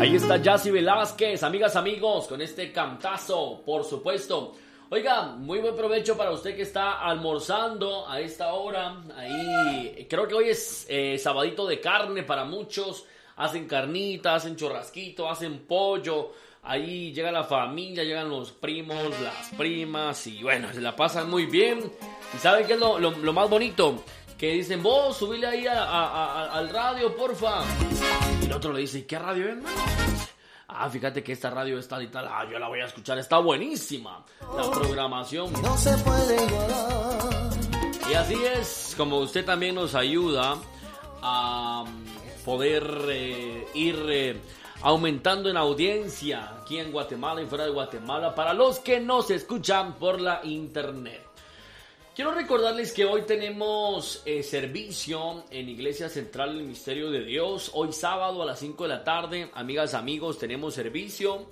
Ahí está Yassi Velázquez, amigas, amigos, con este cantazo, por supuesto. Oiga, muy buen provecho para usted que está almorzando a esta hora. Ahí, creo que hoy es sabadito de carne para muchos. Hacen carnita, hacen churrasquito, hacen pollo. Ahí llega la familia, llegan los primos, las primas y bueno, se la pasan muy bien. ¿Y saben qué es lo más bonito? Que dicen, vos, subile ahí al radio, porfa. Y el otro le dice, ¿qué radio es, man? Ah, fíjate que esta radio es tal y tal. Ah, yo la voy a escuchar, está buenísima la programación. No se puede igualar. Y así es como usted también nos ayuda a poder ir aumentando en audiencia aquí en Guatemala y fuera de Guatemala para los que nos escuchan por la internet. Quiero recordarles que hoy tenemos servicio en Iglesia Central del Misterio de Dios. Hoy sábado a las 5 de la tarde, amigas, amigos, tenemos servicio.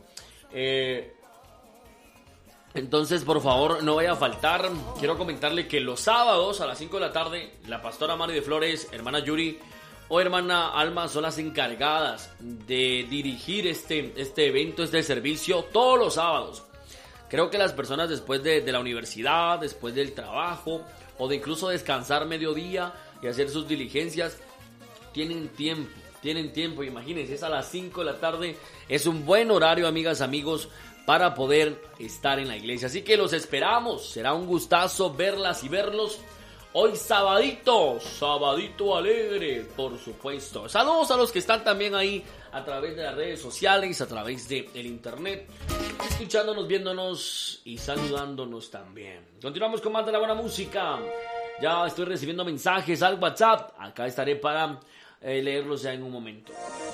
Entonces, por favor, no vaya a faltar. Quiero comentarle que los sábados a las 5 de la tarde, la pastora Mari de Flores, hermana Yuri o hermana Alma son las encargadas de dirigir este evento, este servicio, todos los sábados. Creo que las personas después de la universidad, después del trabajo o de incluso descansar mediodía y hacer sus diligencias, tienen tiempo. Imagínense, es a las 5 de la tarde, es un buen horario, amigas, amigos, para poder estar en la iglesia. Así que los esperamos, será un gustazo verlas y verlos. Hoy sabadito alegre, por supuesto. Saludos a los que están también ahí a través de las redes sociales, a través del internet, escuchándonos, viéndonos y saludándonos también. Continuamos con más de la buena música. Ya estoy recibiendo mensajes al WhatsApp. Acá estaré para leerlos ya en un momento.